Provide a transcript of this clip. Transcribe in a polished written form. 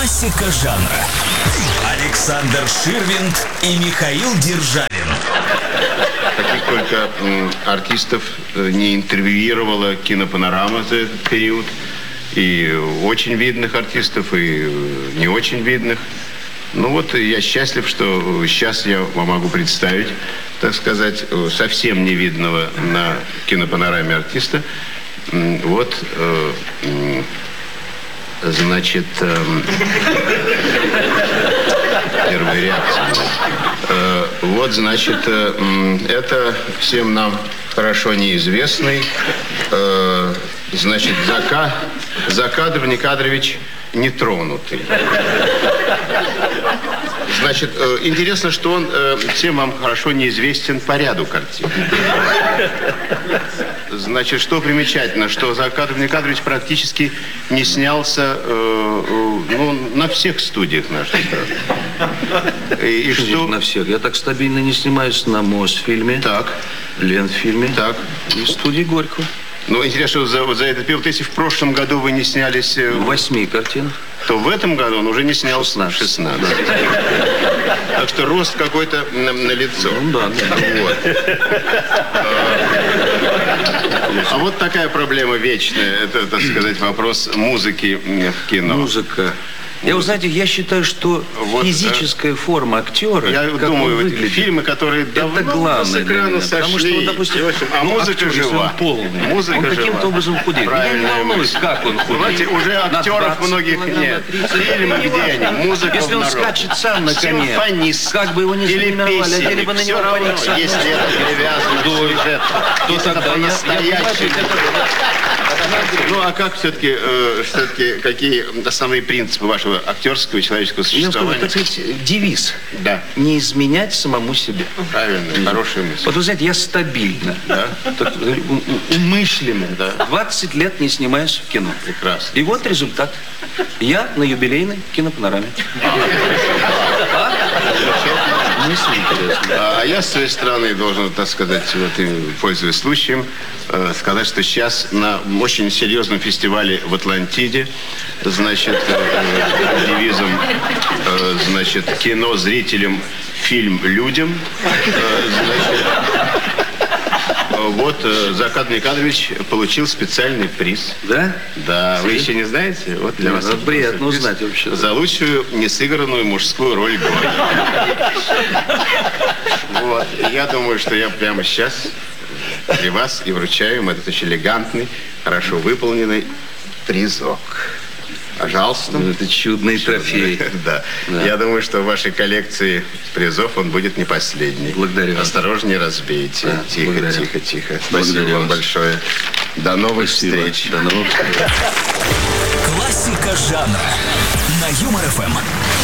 Классика жанра. Александр Ширвинд и Михаил Державин. Каких только артистов не интервьюировала кинопанорама за этот период. И очень видных артистов, и не очень видных. Ну вот я счастлив, что сейчас я вам могу представить, так сказать, совсем невидного на кинопанораме артиста. Вот, значит, первая реакция. Вот, значит, это всем нам хорошо неизвестный, значит, Закадр Никадрович Нетронутый. Значит, интересно, что он всем вам хорошо неизвестен по ряду картин. Значит, что примечательно, что Закадр Никадрович практически не снялся на всех студиях нашей страны. И что на всех? Я так стабильно не снимаюсь на Мосфильме, так, Ленфильме, так, и студии Горького. Ну, интересно, за этот период, если в прошлом году вы не снялись... В 8 картинах. То в этом году он уже не снялся 16. Да. Так что рост какой-то на лицо. Ну, да. Вот. А вот такая проблема вечная. Это, так сказать, вопрос музыки в кино. Музыка. Я, вы знаете, я считаю, что вот, физическая форма актера, я думаю, выглядит, фильмы, которые давно с экрана сошли. Потому что, вот, допустим, а музыка жива. Музыка он каким-то образом худеет. Я не волнуюсь, как он худеет. Знаете, уже актеров многих нет. Фильмы, где они? Музыка. Если он скачет сам на коне, симфонист, как бы его ни сформировали, одели бы на него парик. Если это привязано к сюжету, то тогда настоящий. Ну, а как все-таки какие основные принципы вашего актерского и человеческого существования? Я скажу, так сказать, девиз. Да. Не изменять самому себе. Правильно, хорошая мысль. Вот вы знаете, я стабильно, да? умышленно, да. 20 лет не снимаюсь в кино. Прекрасно. И вот результат. Я на юбилейной кинопанораме. Мысль интересная. А я, с своей стороны, должен, так сказать, вот, пользуясь случаем, сказать, что сейчас на очень серьезном фестивале в Атлантиде, значит, девизом, значит, кино зрителям, фильм людям, значит, вот Закадр Никадрович получил специальный приз. Да? Да. Вы еще не знаете? Вот для вас приятно узнать вообще. За лучшую несыгранную мужскую роль года. Вот. Я думаю, что я прямо сейчас при вас и вручаю им этот очень элегантный, хорошо выполненный призок. Пожалуйста. Ну, это чудный трофей. Да. Я думаю, что в вашей коллекции призов он будет не последний. Благодарю. Осторожнее разбейте. Да, тихо. Спасибо вам большое. До новых встреч. До новых встреч. Классика жанра на Юмор ФМ.